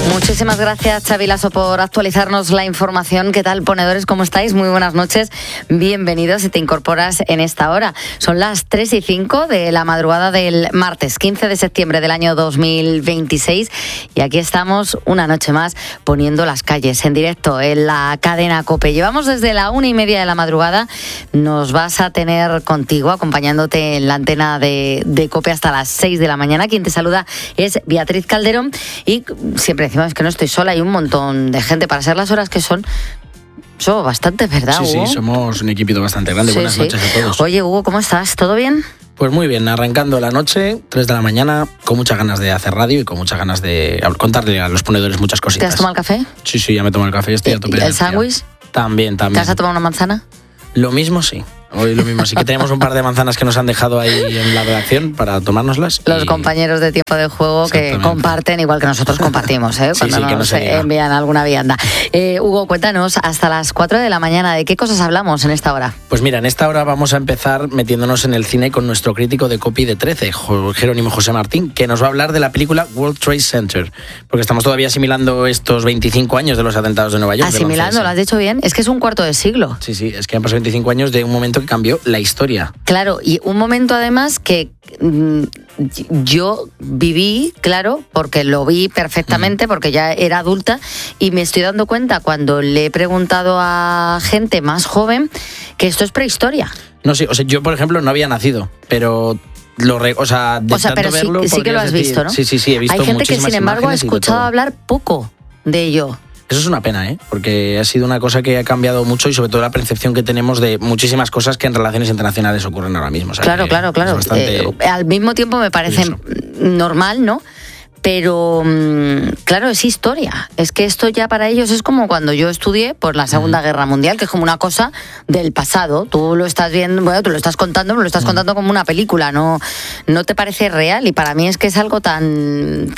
Muchísimas gracias, Xavi Lasso, por actualizarnos la información. ¿Qué tal, ponedores? ¿Cómo estáis? Muy buenas noches. Bienvenidos si te incorporas en esta hora. Son las 3:05 de la madrugada del martes 15 de septiembre del año 2026 y aquí estamos una noche más poniendo las calles en directo en la cadena COPE. Llevamos desde la 1:30 de la madrugada. Nos vas a tener contigo, acompañándote en la antena de COPE hasta las 6 de la mañana. Quien te saluda es Beatriz Calderón y siempre decimos es que no estoy sola, hay un montón de gente. Para ser las horas que son bastantes, ¿verdad, Hugo? Sí, somos un equipito bastante grande. Buenas noches a todos. Oye, Hugo, ¿cómo estás? ¿Todo bien? Pues muy bien, arrancando la noche, 3 de la mañana, con muchas ganas de hacer radio y con muchas ganas de contarle a los ponedores muchas cositas. ¿Te has tomado el café? Sí, ya me he tomado el café, estoy a tope. ¿Y el sándwich? También. ¿Te has tomado una manzana? Lo mismo sí. Hoy lo mismo, sí que tenemos un par de manzanas que nos han dejado ahí en la redacción para tomárnoslas. Los compañeros de Tiempo de Juego que comparten igual que nosotros compartimos, cuando nos envían alguna vianda. Hugo, cuéntanos, hasta las 4 de la mañana, ¿de qué cosas hablamos en esta hora? Pues mira, en esta hora vamos a empezar metiéndonos en el cine con nuestro crítico de Copy de 13, Jerónimo José Martín, que nos va a hablar de la película World Trade Center, porque estamos todavía asimilando estos 25 años de los atentados de Nueva York. Asimilando, lo has dicho bien, es que es un cuarto de siglo. Sí, es que han pasado 25 años de un momento que cambió la historia. Claro, y un momento además que yo viví, claro, porque lo vi perfectamente, porque ya era adulta, y me estoy dando cuenta cuando le he preguntado a gente más joven que esto es prehistoria. No, sí, yo por ejemplo no había nacido, pero pero verlo, sí que lo has visto, ¿no? Sí, he visto. Hay gente que sin embargo ha escuchado hablar poco de ello. Eso es una pena, porque ha sido una cosa que ha cambiado mucho y sobre todo la percepción que tenemos de muchísimas cosas que en relaciones internacionales ocurren ahora mismo. O sea, claro. Al mismo tiempo me parece normal, ¿no? Pero, claro, es historia. Es que esto ya para ellos es como cuando yo estudié por la Segunda Guerra Mundial, que es como una cosa del pasado. Tú lo estás viendo, tú lo estás contando, pero lo estás contando como una película, no te parece real. Y para mí es que es algo tan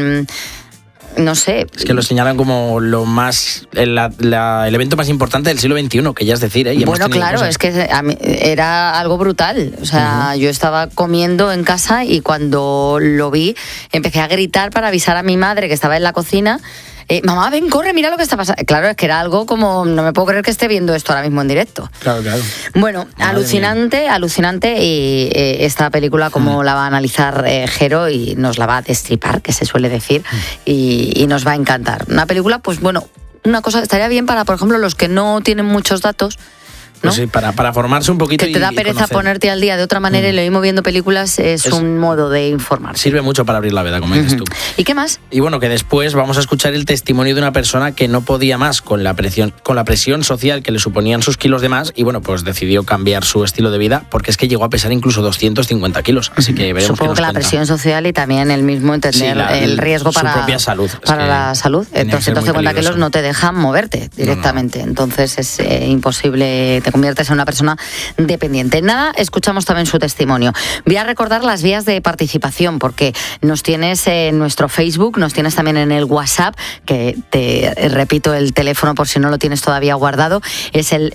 no sé. Es que lo señalan como lo más el evento más importante del siglo XXI, que ya es decir, bueno, claro, cosas. Es que era algo brutal. O sea, yo estaba comiendo en casa y cuando lo vi empecé a gritar para avisar a mi madre que estaba en la cocina. Mamá, ven, corre, mira lo que está pasando. Claro, es que era algo como, no me puedo creer que esté viendo esto ahora mismo en directo. Claro. Bueno, alucinante y esta película como la va a analizar Jero y nos la va a destripar, que se suele decir, y nos va a encantar. Una película, pues bueno, una cosa estaría bien para, por ejemplo, los que no tienen muchos datos, ¿no? Pues sí, para formarse un poquito. Que te da pereza ponerte al día de otra manera y lo mismo viendo películas es un modo de informarse. Sirve mucho para abrir la veda, como dices tú. ¿Y qué más? Y bueno, que después vamos a escuchar el testimonio de una persona que no podía más con la presión social que le suponían sus kilos de más y bueno, pues decidió cambiar su estilo de vida porque es que llegó a pesar incluso 250 kilos. Así que veremos. Supongo que la presión social y también el mismo entender el riesgo para su propia salud. Para la salud. 250 kilos no te dejan moverte directamente. No. Entonces es imposible, te conviertes en una persona dependiente. Nada, escuchamos también su testimonio. Voy a recordar las vías de participación porque nos tienes en nuestro Facebook, nos tienes también en el WhatsApp, que te repito el teléfono por si no lo tienes todavía guardado, es el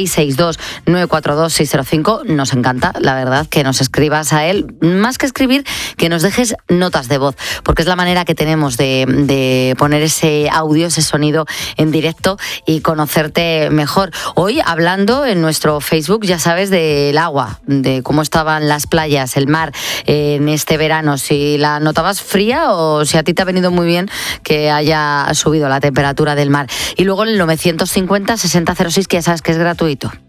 662-942-605. Nos encanta, la verdad, que nos escribas a él, más que escribir, que nos dejes notas de voz, porque es la manera que tenemos de poner ese audio, ese sonido en directo y conocerte mejor. Hoy hablando en nuestro Facebook, ya sabes, del agua, de cómo estaban las playas, el mar en este verano, si la notabas fría o si a ti te ha venido muy bien que haya subido la temperatura del mar. Y luego el 950-6006, que ya sabes que es gratuito.